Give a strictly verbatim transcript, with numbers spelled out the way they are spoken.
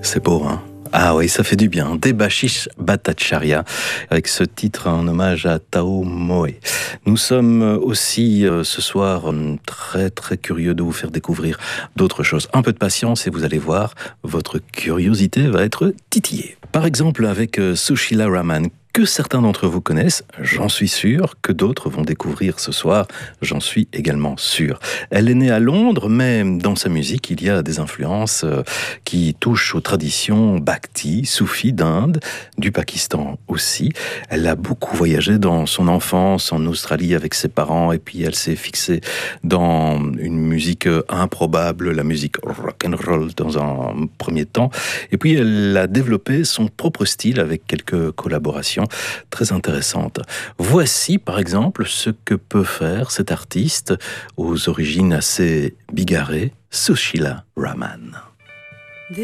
C'est beau, hein? Ah oui, ça fait du bien. Debashish Bhattacharya, avec ce titre en hommage à Tao Moe. Nous sommes aussi euh, ce soir euh, très très curieux de vous faire découvrir d'autres choses. Un peu de patience et vous allez voir, votre curiosité va être titillée. Par exemple avec euh, Sushila Raman, que certains d'entre vous connaissent, j'en suis sûr, que d'autres vont découvrir ce soir, j'en suis également sûr. Elle est née à Londres, mais dans sa musique, il y a des influences qui touchent aux traditions bhakti, soufis d'Inde, du Pakistan aussi. Elle a beaucoup voyagé dans son enfance en Australie avec ses parents, et puis elle s'est fixée dans une musique improbable, la musique rock and roll dans un premier temps, et puis elle a développé son propre style avec quelques collaborations très intéressante. Voici par exemple ce que peut faire cet artiste aux origines assez bigarrées, Sushila Raman.